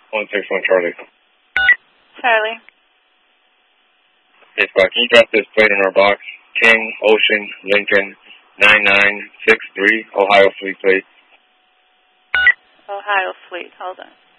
161 Charlie. Charlie. Hey, Scott, can you drop this plate in our box? King, Ocean, Lincoln, 9963, Ohio Fleet plate. Ohio Fleet, hold on.